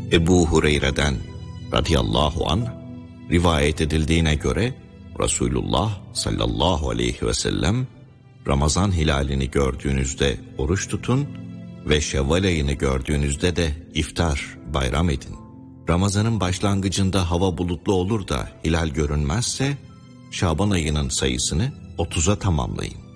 Ebu Hureyre'den radıyallahu anh rivayet edildiğine göre Resulullah sallallahu aleyhi ve sellem Ramazan hilalini gördüğünüzde oruç tutun ve Şevval ayını gördüğünüzde de iftar, bayram edin. Ramazanın başlangıcında hava bulutlu olur da hilal görünmezse Şaban ayının sayısını 30'a tamamlayın.